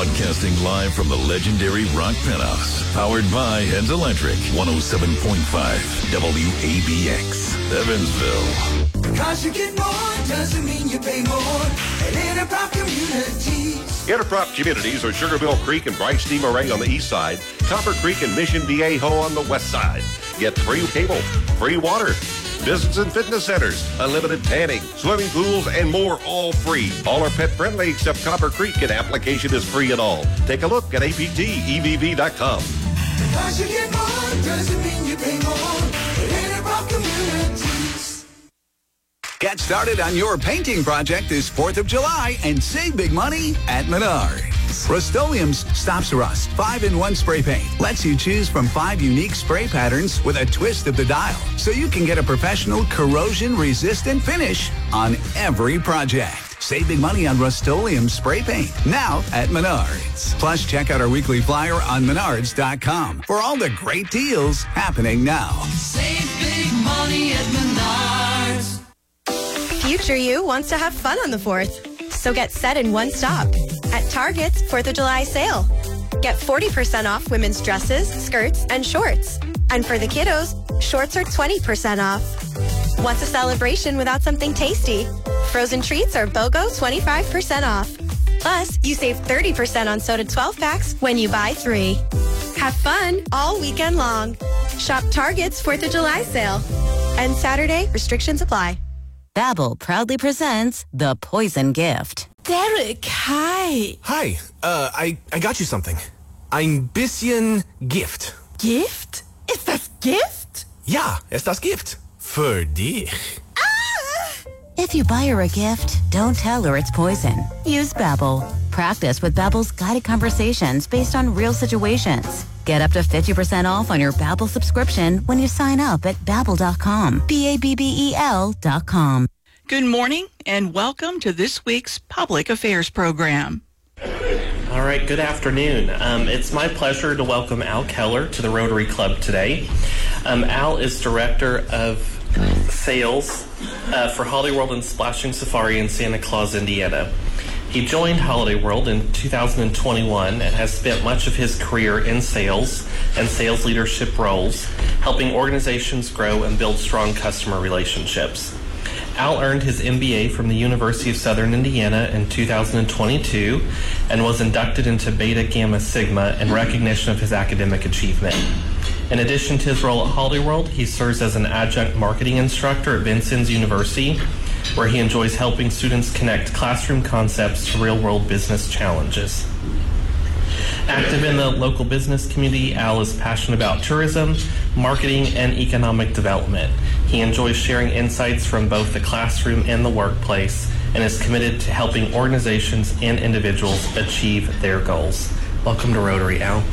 Broadcasting live from the legendary Rock Penthouse. Powered by Heads Electric. 107.5 WABX. Evansville. Because you get more doesn't mean you pay more at Interprop Communities. Interprop Communities are Sugarmill Creek and Bryce D. Murray on the east side, Copper Creek and Mission Viejo on the west side. Get free cable, free water, business and fitness centers, unlimited tanning, swimming pools, and more, all free. All are pet friendly except Copper Creek, and application is free and all. Take a look at aptevv.com. Because you get more doesn't mean you pay more at Interprop Communities. Get started on your painting project this 4th of July and save big money at Menards. Rust-Oleum's Stops Rust 5-in-1 spray paint lets you choose from 5 unique spray patterns with a twist of the dial, so you can get a professional corrosion-resistant finish on every project. Save big money on Rust-Oleum spray paint now at Menards. Plus, check out our weekly flyer on Menards.com for all the great deals happening now. Save big money at Menards. Future you wants to have fun on the 4th, so get set in one stop at Target's 4th of July sale. Get 40% off women's dresses, skirts, and shorts. And for the kiddos, shorts are 20% off. What's a celebration without something tasty? Frozen treats are BOGO 25% off. Plus, you save 30% on soda 12 packs when you buy 3. Have fun all weekend long. Shop Target's 4th of July sale. And Saturday, restrictions apply. Babbel proudly presents The Poison Gift. Derek, hi. Hi, I got you something. Ein bisschen Gift. Gift? Ist das Gift? Ja, ist das Gift. Für dich. If you buy her a gift, don't tell her it's poison. Use Babbel. Practice with Babbel's guided conversations based on real situations. Get up to 50% off on your Babbel subscription when you sign up at Babbel.com. Babbel.com. Good morning and welcome to this week's Public Affairs program. All right, good afternoon. It's my pleasure to welcome Al Keller to the Rotary Club today. Al is Director of Sales for Holiday World and Splashing Safari in Santa Claus, Indiana. He joined Holiday World in 2021 and has spent much of his career in sales and sales leadership roles, helping organizations grow and build strong customer relationships. Al earned his MBA from the University of Southern Indiana in 2022 and was inducted into Beta Gamma Sigma in recognition of his academic achievement. In addition to his role at Holiday World, he serves as an adjunct marketing instructor at Vincennes University, where he enjoys helping students connect classroom concepts to real-world business challenges. Active in the local business community, Al is passionate about tourism, marketing, and economic development. He enjoys sharing insights from both the classroom and the workplace and is committed to helping organizations and individuals achieve their goals. Welcome to Rotary, Al.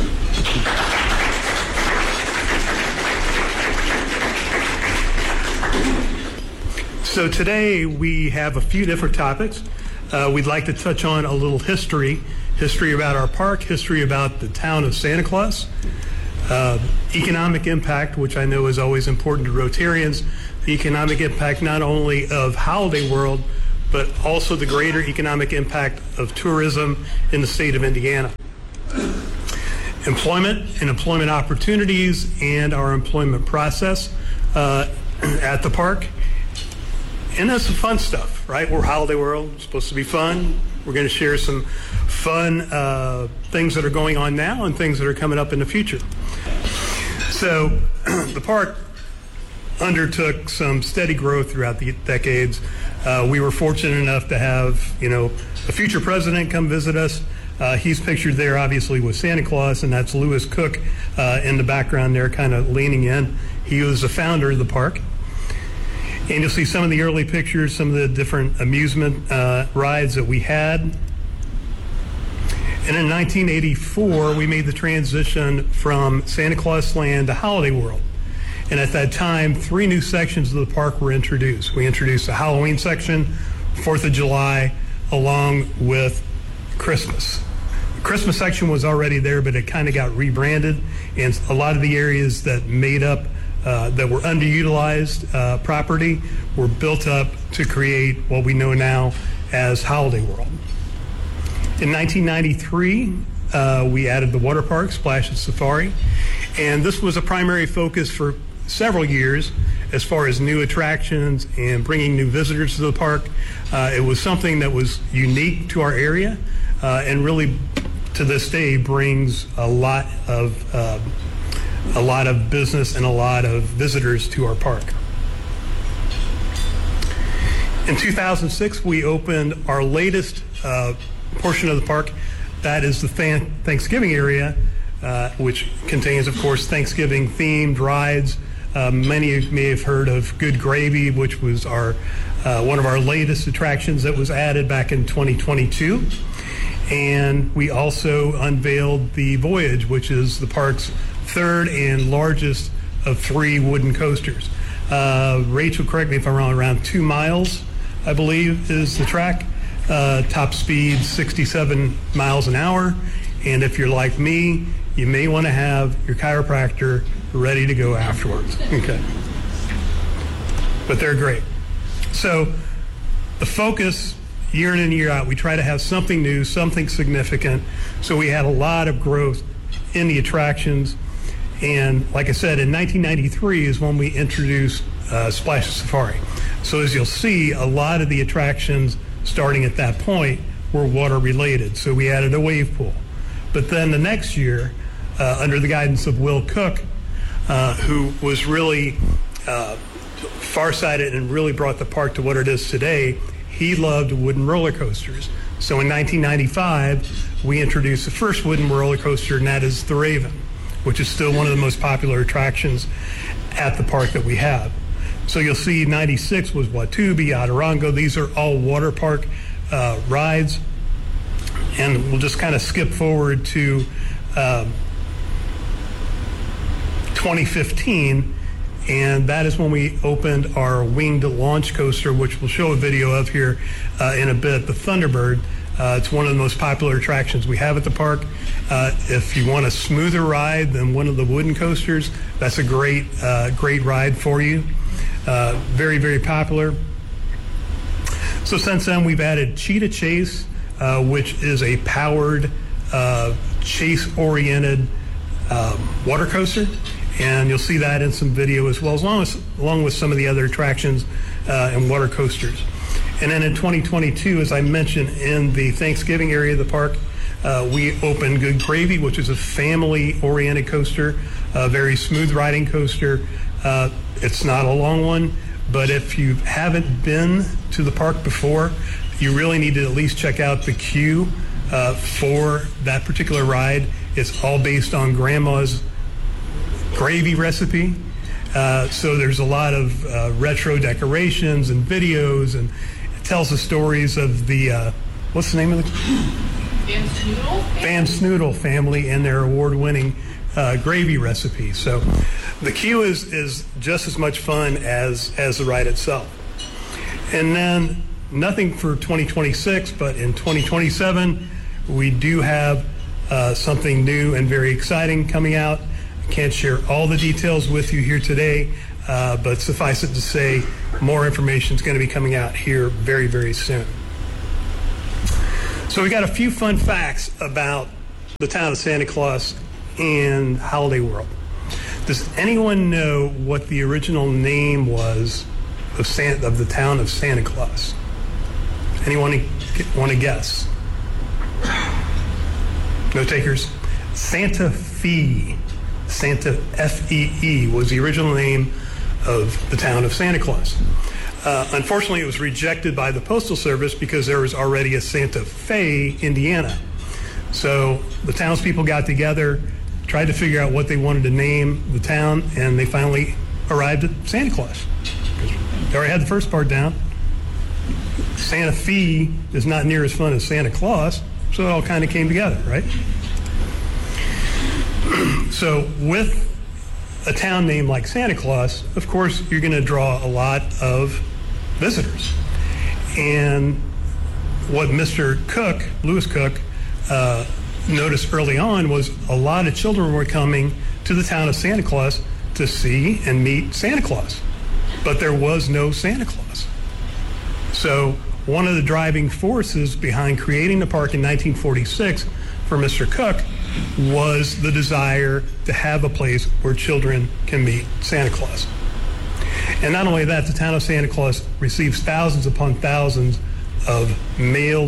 So today we have a few different topics. We'd like to touch on a little history about our park, history about the town of Santa Claus, economic impact, which I know is always important to Rotarians, the economic impact not only of Holiday World, but also the greater economic impact of tourism in the state of Indiana. Employment and employment opportunities and our employment process at the park. And that's some fun stuff, right? We're Holiday World, it's supposed to be fun. We're going to share some fun things that are going on now and things that are coming up in the future. So the park undertook some steady growth throughout the decades. We were fortunate enough to have, a future president come visit us. He's pictured there, obviously, with Santa Claus, and that's Lewis Cook in the background there, kind of leaning in. He was the founder of the park. And you'll see some of the early pictures, some of the different amusement rides that we had. And in 1984, we made the transition from Santa Claus Land to Holiday World. And at that time, 3 new sections of the park were introduced. We introduced the Halloween section, 4th of July, along with Christmas. The Christmas section was already there, but it kind of got rebranded. And a lot of the areas that made up that were underutilized property were built up to create what we know now as Holiday World. In 1993, we added the water park, Splash and Safari, and this was a primary focus for several years as far as new attractions and bringing new visitors to the park. It was something that was unique to our area and really to this day brings a lot of business and a lot of visitors to our park. In 2006, we opened our latest portion of the park. That is the Thanksgiving area, which contains, of course, Thanksgiving-themed rides. Many of you may have heard of Good Gravy, which was our one of our latest attractions that was added back in 2022. And we also unveiled the Voyage, which is the park's third and largest of 3 wooden coasters. Rachel, correct me if I'm wrong, around 2 miles, I believe, is the track. Top speed 67 miles an hour. And if you're like me, you may want to have your chiropractor ready to go afterwards. Okay. But they're great. So the focus year in and year out, we try to have something new, something significant. So we had a lot of growth in the attractions. And like I said, in 1993 is when we introduced Splash Safari. So as you'll see, a lot of the attractions starting at that point were water related. So we added a wave pool. But then the next year, under the guidance of Will Cook, who was really farsighted and really brought the park to what it is today, he loved wooden roller coasters. So in 1995, we introduced the first wooden roller coaster, and that is the Raven, which is still one of the most popular attractions at the park that we have. So you'll see 96 was Watubi, Aderongo. These are all water park rides. And we'll just kind of skip forward to 2015, and that is when we opened our winged launch coaster, which we'll show a video of here in a bit, the Thunderbird. It's one of the most popular attractions we have at the park. If you want a smoother ride than one of the wooden coasters, that's a great ride for you. Very, very popular. So since then, we've added Cheetah Chase, which is a powered, chase-oriented water coaster. And you'll see that in some video as well, along with some of the other attractions and water coasters. And then in 2022, as I mentioned, in the Thanksgiving area of the park, we opened Good Gravy, which is a family-oriented coaster, a very smooth riding coaster. It's not a long one, but if you haven't been to the park before, you really need to at least check out the queue for that particular ride. It's all based on Grandma's gravy recipe. So there's a lot of retro decorations and videos, and it tells the stories of the, what's the name of the? Van Snoodle family and their award-winning gravy recipe. So the queue is just as much fun as the ride itself. And then nothing for 2026, but in 2027, we do have something new and very exciting coming out. I can't share all the details with you here today, but suffice it to say, more information is going to be coming out here very, very soon. So we got a few fun facts about the town of Santa Claus and Holiday World. Does anyone know what the original name was of the town of Santa Claus? Anyone want to guess? No takers? Santa Fe. Santa F-E-E was the original name of the town of Santa Claus. Unfortunately, it was rejected by the Postal Service because there was already a Santa Fe, Indiana. So the townspeople got together, tried to figure out what they wanted to name the town, and they finally arrived at Santa Claus. They already had the first part down. Santa Fe is not near as fun as Santa Claus, so it all kind of came together, right? So with a town name like Santa Claus, of course, you're going to draw a lot of visitors. And what Mr. Cook, Lewis Cook, noticed early on was a lot of children were coming to the town of Santa Claus to see and meet Santa Claus. But there was no Santa Claus. So one of the driving forces behind creating the park in 1946 for Mr. Cook was the desire to have a place where children can meet Santa Claus. And not only that, the town of Santa Claus receives thousands upon thousands of mail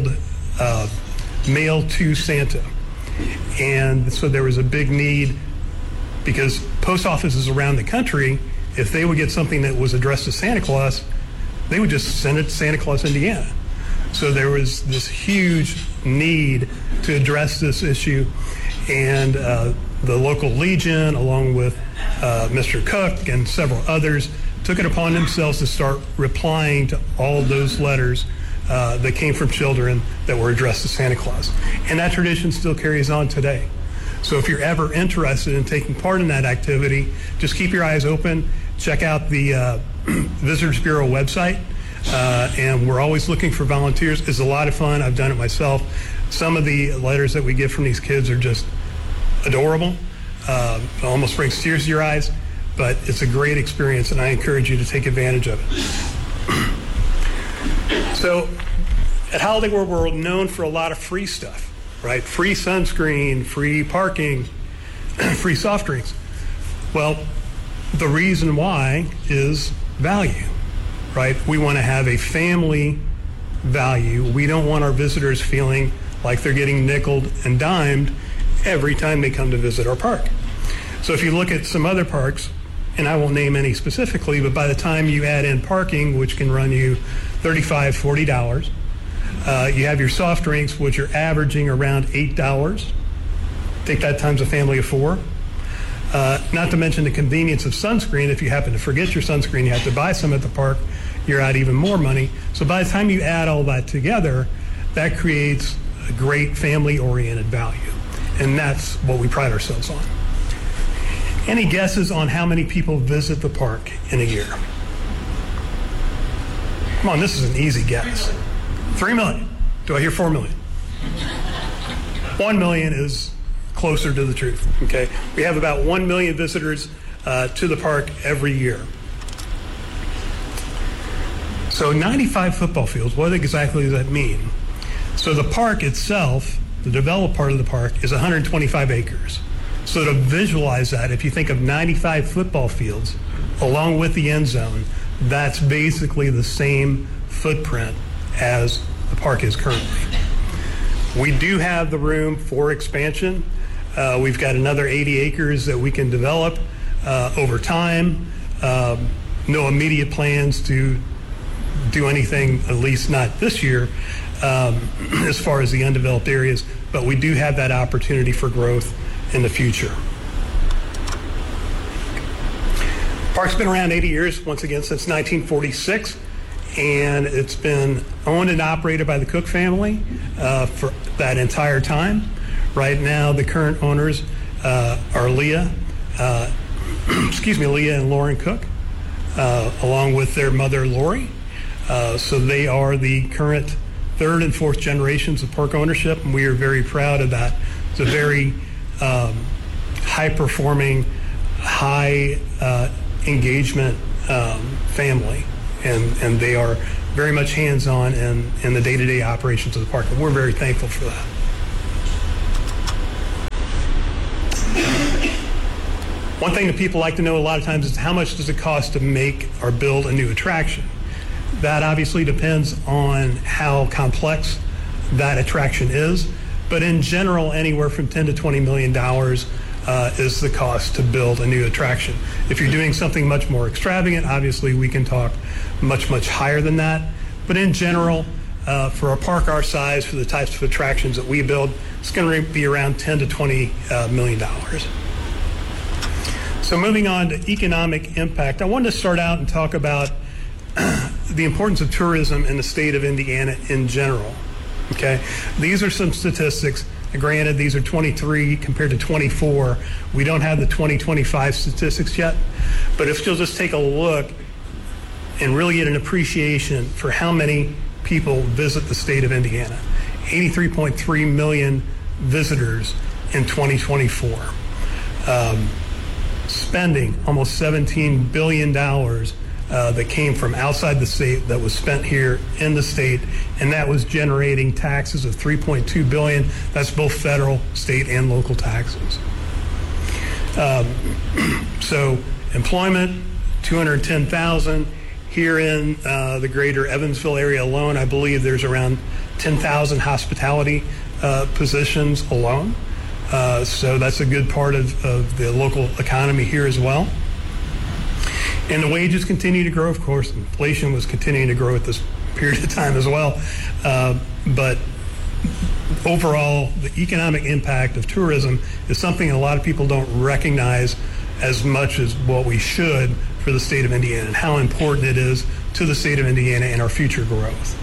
to Santa. And so there was a big need, because post offices around the country, if they would get something that was addressed to Santa Claus, they would just send it to Santa Claus, Indiana. So there was this huge need to address this issue, and the local Legion, along with Mr. Cook and several others, took it upon themselves to start replying to all of those letters that came from children that were addressed to Santa Claus. And that tradition still carries on today. So if you're ever interested in taking part in that activity, just keep your eyes open. Check out the Visitors Bureau website. And we're always looking for volunteers. It's a lot of fun. I've done it myself. Some of the letters that we get from these kids are just adorable. It almost brings tears to your eyes, but it's a great experience, and I encourage you to take advantage of it. So at Holiday World, we're known for a lot of free stuff, right? Free sunscreen, free parking, free soft drinks. Well, the reason why is value, right? We want to have a family value. We don't want our visitors feeling like they're getting nickeled and dimed every time they come to visit our park. So if you look at some other parks, and I won't name any specifically, but by the time you add in parking, which can run you $35, $40, you have your soft drinks, which are averaging around $8. Take that times a family of four. Not to mention the convenience of sunscreen. If you happen to forget your sunscreen, you have to buy some at the park, you're out even more money. So by the time you add all that together, that creates a great family-oriented value. And that's what we pride ourselves on. Any guesses on how many people visit the park in a year? Come on, this is an easy guess. 3 million. Do I hear 4 million? 1 million is closer to the truth, okay? We have about 1 million visitors to the park every year. So 95 football fields, what exactly does that mean? So the park itself, the developed part of the park, is 125 acres. So to visualize that, if you think of 95 football fields along with the end zone, that's basically the same footprint as the park is currently. We do have the room for expansion. We've got another 80 acres that we can develop over time. No immediate plans to do anything, at least not this year, as far as the undeveloped areas, but we do have that opportunity for growth in the future. Park's been around 80 years, once again, since 1946, and it's been owned and operated by the Cook family for that entire time. Right now, the current owners are Leah and Lauren Cook, along with their mother, Lori. So they are the current third and fourth generations of park ownership, and we are very proud of that. It's a very high-performing, high engagement family, and they are very much hands-on in the day-to-day operations of the park, and we're very thankful for that. One thing that people like to know a lot of times is how much does it cost to make or build a new attraction? That obviously depends on how complex that attraction is, but in general, anywhere from $10 to $20 million is the cost to build a new attraction. If you're doing something much more extravagant, obviously we can talk much, much higher than that. But in general, for a park our size, for the types of attractions that we build, it's going to be around $10 to $20 million. So moving on to economic impact, I wanted to start out and talk about the importance of tourism in the state of Indiana in general. Okay, these are some statistics. Granted, these are 23 compared to 24. We don't have the 2025 statistics yet, but if you'll just take a look and really get an appreciation for how many people visit the state of Indiana. 83.3 million visitors in 2024. Spending almost $17 billion that came from outside the state that was spent here in the state, and that was generating taxes of $3.2 billion. That's both federal, state, and local taxes. So employment, 210,000. Here in the greater Evansville area alone, I believe there's around 10,000 hospitality positions alone. So that's a good part of the local economy here as well. And the wages continue to grow. Of course, inflation was continuing to grow at this period of time as well. But overall, the economic impact of tourism is something a lot of people don't recognize as much as what we should for the state of Indiana, and how important it is to the state of Indiana and our future growth.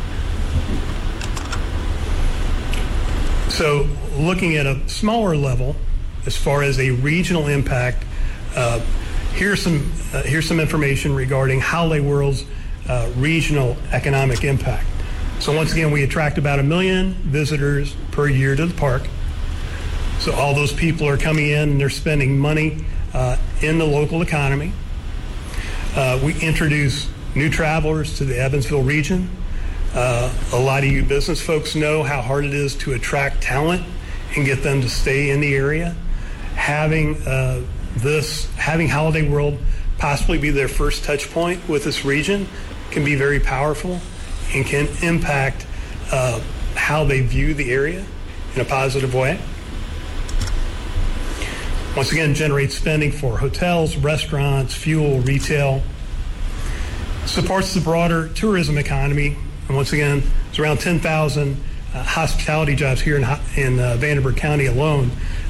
So looking at a smaller level, as far as a regional impact, here's some information regarding Holiday World's regional economic impact. So once again, we attract about 1 million visitors per year to the park. So all those people are coming in and they're spending money in the local economy. We introduce new travelers to the Evansville region. A lot of you business folks know how hard it is to attract talent and get them to stay in the area. Having Holiday World possibly be their first touch point with this region can be very powerful and can impact how they view the area in a positive way. Once again, generates spending for hotels, restaurants, fuel, retail. Supports the broader tourism economy. And once again, it's around 10,000 hospitality jobs here in Vanderburgh County alone.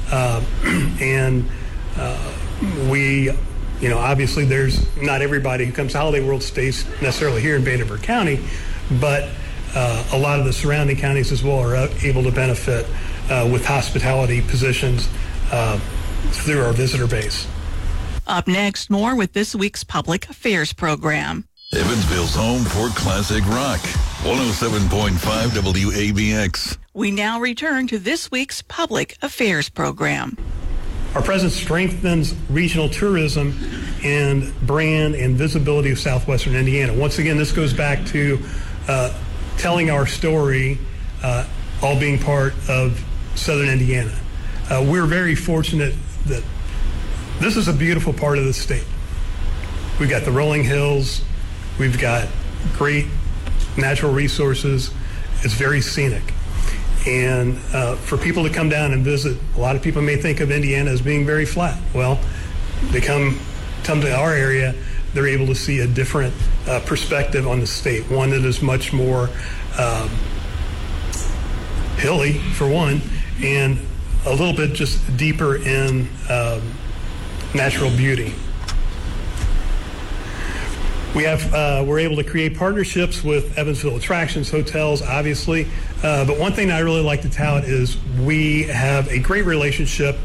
We, obviously there's not everybody who comes to Holiday World stays necessarily here in Vanderburgh County, but a lot of the surrounding counties as well are able to benefit with hospitality positions through our visitor base. Up next, more with this week's Public Affairs program. Evansville's home for classic rock. 107.5 WABX. We now return to this week's Public Affairs program. Our presence strengthens regional tourism and brand and visibility of southwestern Indiana. Once again, this goes back to telling our story, all being part of southern Indiana. We're very fortunate that this is a beautiful part of the state. We've got the rolling hills. We've got great natural resources. It's very scenic. And for people to come down and visit, a lot of people may think of Indiana as being very flat. Well, they come to our area, they're able to see a different perspective on the state, one that is much more hilly, for one, and a little bit just deeper in natural beauty. We're able to create partnerships with Evansville Attractions, hotels, obviously. But one thing I really like to tout is we have a great relationship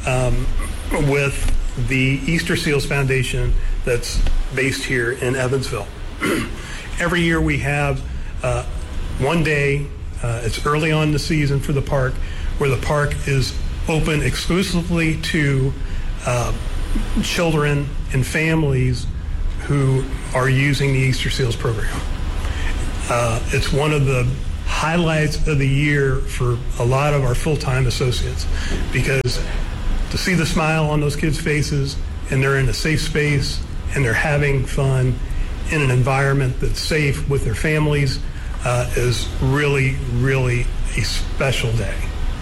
with the Easter Seals Foundation that's based here in Evansville. Every year we have one day, it's early on in the season for the park, where the park is open exclusively to children and families who are using the Easter Seals program. It's one of the highlights of the year for a lot of our full-time associates, because to see the smile on those kids' faces and they're in a safe space and they're having fun in an environment that's safe with their families is really, really a special day.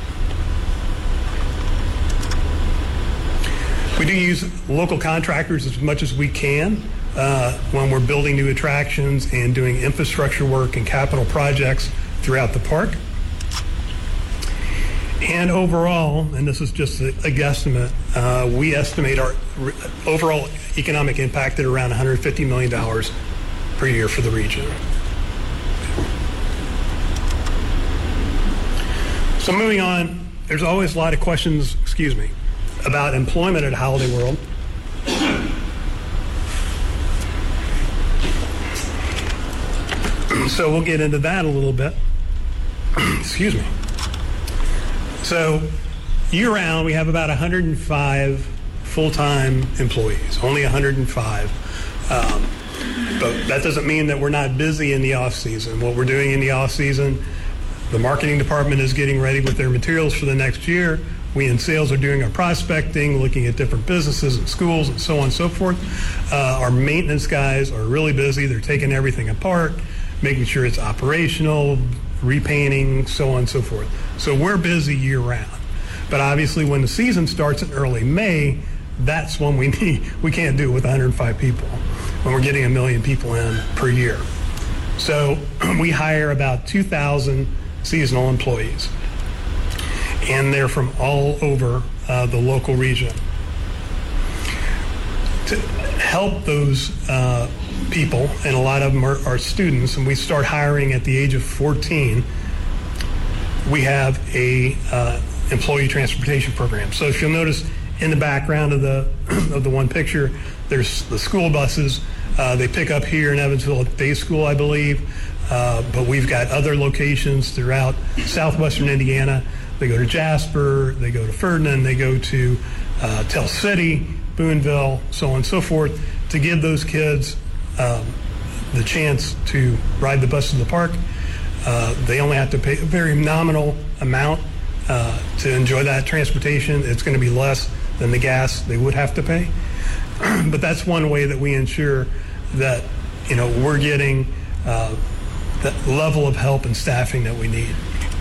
We do use local contractors as much as we can when we're building new attractions and doing infrastructure work and capital projects throughout the park. And overall, and this is just a guesstimate, we estimate our overall economic impact at around $150 million per year for the region. So moving on, there's always a lot of questions, about employment at Holiday World. So we'll get into that a little bit. Excuse me. So year-round, we have about 105 full-time employees, only 105. But that doesn't mean that we're not busy in the off season. What we're doing in the off season, the marketing department is getting ready with their materials for the next year. We in sales are doing our prospecting, looking at different businesses and schools and so on and so forth. Our maintenance guys are really busy. They're taking everything apart, making sure it's operational, repainting, so on and so forth. So we're busy year round. But obviously when the season starts in early May, that's when we can't do it with 105 people, when we're getting 1 million people in per year. So we hire about 2,000 seasonal employees, and they're from all over the local region. To help those people, and a lot of them are students, and we start hiring at the age of 14, we have a employee transportation program. So if you'll notice in the background of the one picture, there's the school buses. They pick up here in Evansville at Day School, I believe, but we've got other locations throughout southwestern Indiana. They go to Jasper, they go to Ferdinand, they go to Tell City, Boonville, so on and so forth, to give those kids the chance to ride the bus to the park. They only have to pay a very nominal amount to enjoy that transportation. It's going to be less than the gas they would have to pay. But that's one way that we ensure that, we're getting the level of help and staffing that we need.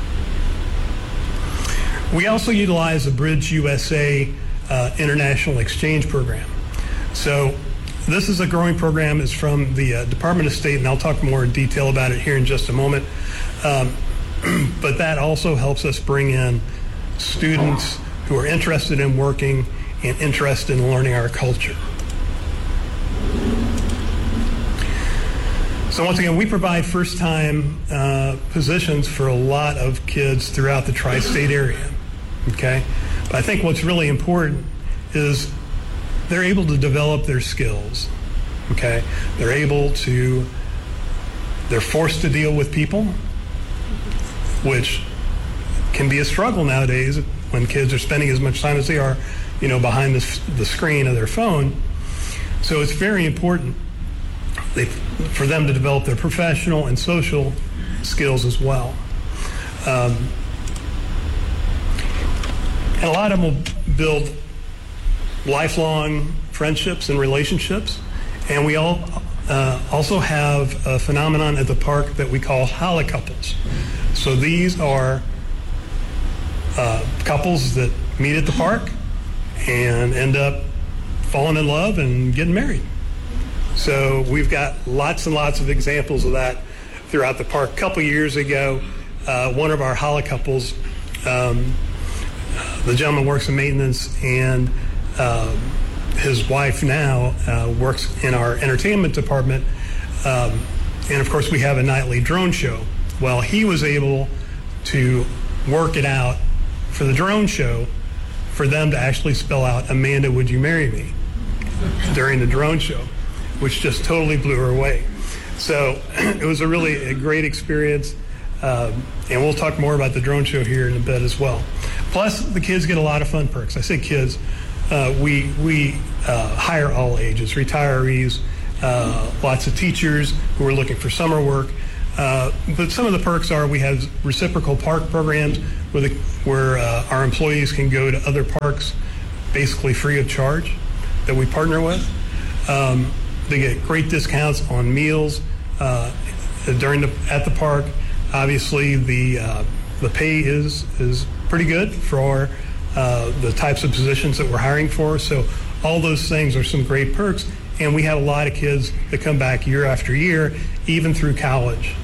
We also utilize the Bridge USA International Exchange Program. So this is a growing program. It's from the Department of State, and I'll talk more in detail about it here in just a moment. But that also helps us bring in students who are interested in working and interested in learning our culture. So once again, we provide first-time positions for a lot of kids throughout the tri-state area, okay? But I think what's really important is they're able to develop their skills, okay? They're forced to deal with people, which can be a struggle nowadays when kids are spending as much time as they are, behind the screen of their phone. So it's very important for them to develop their professional and social skills as well. And a lot of them will build lifelong friendships and relationships. And we also have a phenomenon at the park that we call holocouples. So these are couples that meet at the park and end up falling in love and getting married. So we've got lots and lots of examples of that throughout the park. A couple years ago, one of our holocouples, the gentleman works in maintenance, and his wife now works in our entertainment department. And of course, we have a nightly drone show. Well, he was able to work it out for the drone show for them to actually spell out, "Amanda, would you marry me?" during the drone show, which just totally blew her away. So it was a great experience. And we'll talk more about the drone show here in a bit as well. Plus, the kids get a lot of fun perks. I say kids, we hire all ages, retirees, lots of teachers who are looking for summer work. But some of the perks are we have reciprocal park programs where our employees can go to other parks basically free of charge that we partner with. They get great discounts on meals at the park. Obviously, the pay is pretty good for the types of positions that we're hiring for. So all those things are some great perks. And we have a lot of kids that come back year after year, even through college.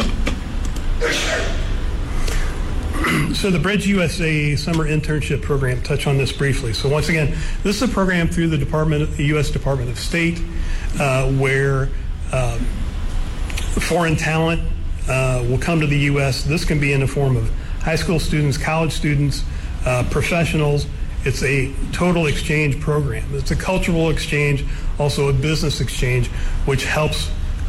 So the Bridge USA Summer Internship Program, touch on this briefly. So once again, this is a program through the U.S. Department of State where foreign talent will come to the U.S. This can be in the form of high school students, college students, professionals. It's a total exchange program. It's a cultural exchange, also a business exchange, which helps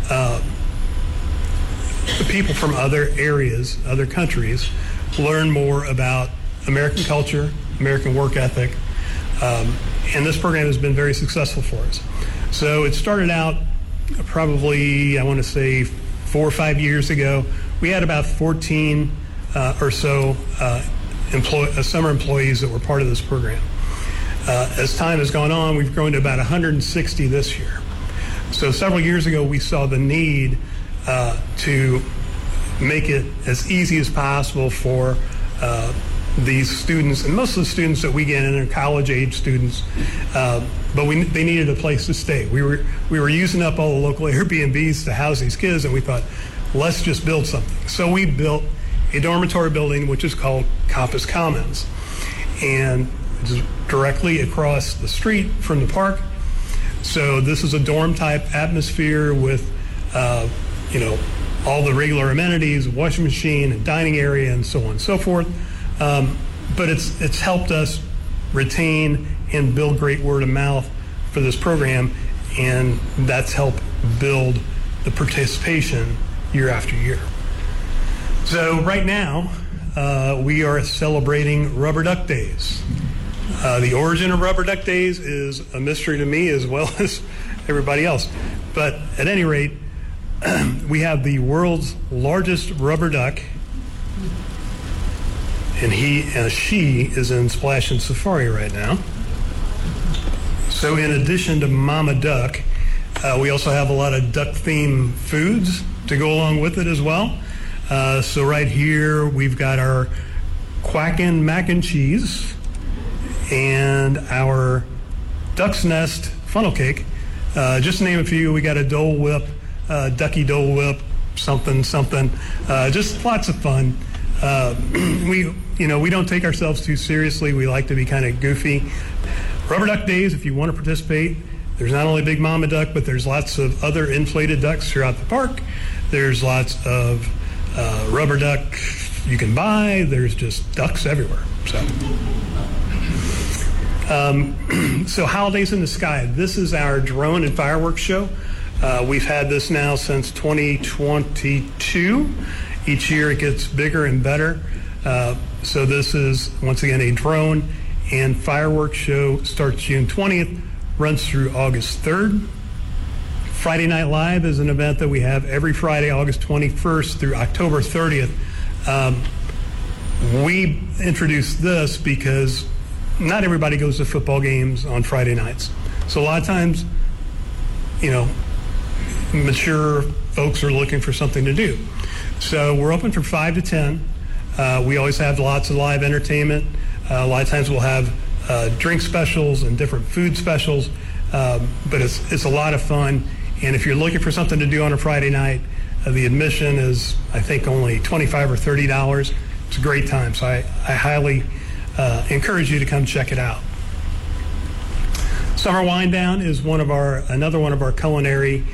people from other areas, other countries, learn more about American culture, American work ethic. And this program has been very successful for us. So it started out probably, I want to say 4 or 5 years ago, we had about 14 or so summer employees that were part of this program. As time has gone on, we've grown to about 160 this year. So several years ago, we saw the need to make it as easy as possible for these students, and most of the students that we get in are college-age students, but they needed a place to stay. We were using up all the local Airbnbs to house these kids, and we thought, let's just build something. So we built a dormitory building, which is called Compass Commons, and it's directly across the street from the park. So this is a dorm-type atmosphere with, all the regular amenities, washing machine, and dining area, and so on and so forth. But it's helped us retain and build great word of mouth for this program, and that's helped build the participation year after year. So right now, we are celebrating Rubber Duck Days. The origin of Rubber Duck Days is a mystery to me as well as everybody else. But at any rate, we have the world's largest rubber duck, and she is in Splash and Safari right now. So in addition to Mama Duck, we also have a lot of duck-themed foods to go along with it as well. So right here, we've got our Quackin' Mac and Cheese and our Duck's Nest funnel cake. Just to name a few, we got a Dole Whip, Ducky Dole Whip, something. Just lots of fun. We don't take ourselves too seriously. We like to be kind of goofy. Rubber Duck Days, if you want to participate, there's not only Big Mama Duck, but there's lots of other inflated ducks throughout the park. There's lots of rubber duck you can buy. There's just ducks everywhere. So Holidays in the Sky. This is our drone and fireworks show. We've had this now since 2022. Each year it gets bigger and better. So this is, once again, a drone and fireworks show. Starts June 20th, runs through August 3rd. Friday Night Live is an event that we have every Friday, August 21st through October 30th. We introduced this because not everybody goes to football games on Friday nights. So a lot of times, mature folks are looking for something to do. So we're open from 5 to 10. We always have lots of live entertainment. A lot of times we'll have drink specials and different food specials, but it's a lot of fun. And if you're looking for something to do on a Friday night, the admission is, I think, only $25 or $30. It's a great time, so I highly encourage you to come check it out. Summer Wind Down is another one of our culinary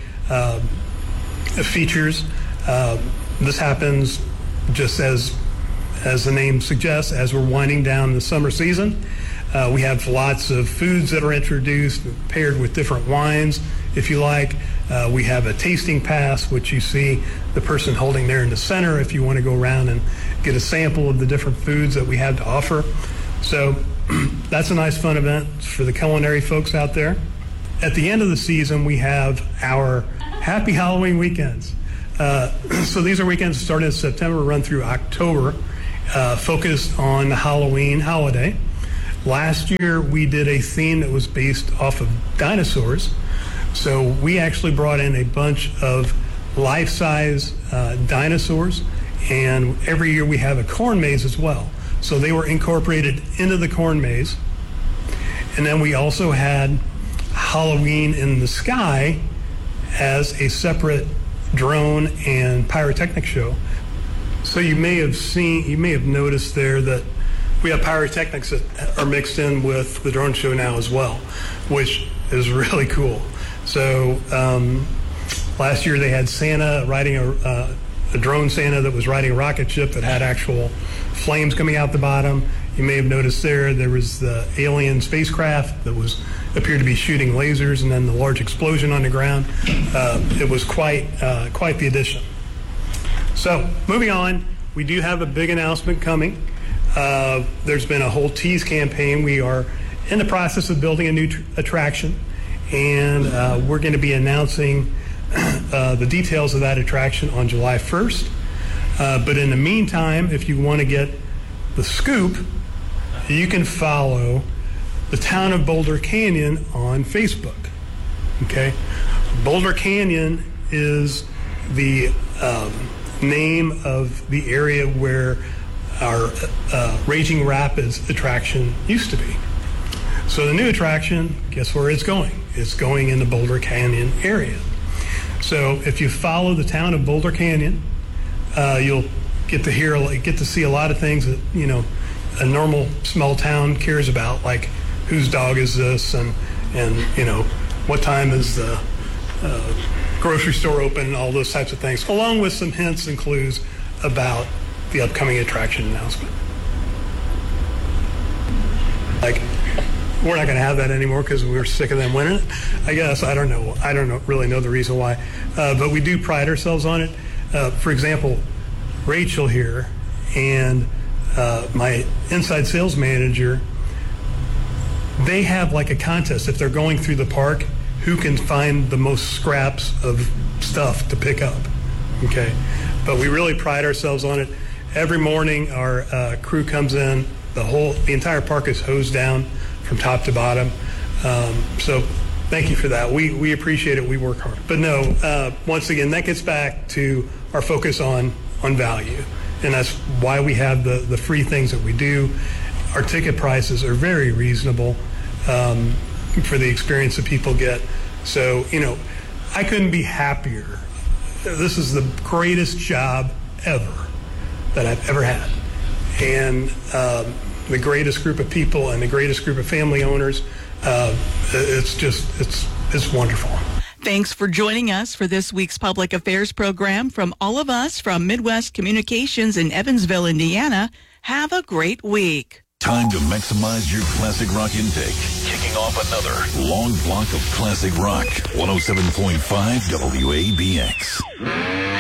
features. This happens just as the name suggests, as we're winding down the summer season. We have lots of foods that are introduced, paired with different wines, if you like. We have a tasting pass, which you see the person holding there in the center if you want to go around and get a sample of the different foods that we have to offer. So that's a nice, fun event for the culinary folks out there. At the end of the season, we have our Happy Halloween weekends. So these are weekends starting in September, run through October, focused on the Halloween holiday. Last year, we did a theme that was based off of dinosaurs. So we actually brought in a bunch of life-size dinosaurs, and every year we have a corn maze as well. So they were incorporated into the corn maze. And then we also had Halloween in the Sky as a separate drone and pyrotechnic show. So you may have noticed there that we have pyrotechnics that are mixed in with the drone show now as well, which is really cool. So last year they had Santa riding a drone Santa that was riding a rocket ship that had actual flames coming out the bottom. You may have noticed there was the alien spacecraft that appeared to be shooting lasers, and then the large explosion on the ground. It was quite the addition. So moving on, we do have a big announcement coming. There's been a whole tease campaign. We are in the process of building a new attraction, and we're going to be announcing the details of that attraction on July 1st. But in the meantime, if you want to get the scoop, you can follow the town of Boulder Canyon on Facebook. Okay? Boulder Canyon is the name of the area where our Raging Rapids attraction used to be. So the new attraction, guess where it's going? It's going in the Boulder Canyon area. So if you follow the town of Boulder Canyon, you'll get to see a lot of things that, you know, a normal small town cares about, like whose dog is this, and you know, what time is the grocery store open, and all those types of things, along with some hints and clues about the upcoming attraction announcement. Like, we're not going to have that anymore because we were sick of them winning it, I guess. I don't really know the reason why. But we do pride ourselves on it. For example, Rachel here and my inside sales manager, they have like a contest. If they're going through the park, who can find the most scraps of stuff to pick up, okay? But we really pride ourselves on it. Every morning our crew comes in, the entire park is hosed down from top to bottom. So thank you for that. We appreciate it. We work hard. But no, once again, that gets back to our focus on value. And that's why we have the free things that we do. Our ticket prices are very reasonable for the experience that people get. So, you know, I couldn't be happier. This is the greatest job ever that I've ever had. And the greatest group of people and the greatest group of family owners. It's wonderful. Thanks for joining us for this week's Public Affairs program. From all of us from Midwest Communications in Evansville, Indiana, have a great week. Time to maximize your classic rock intake. Kicking off another long block of classic rock. 107.5 WABX.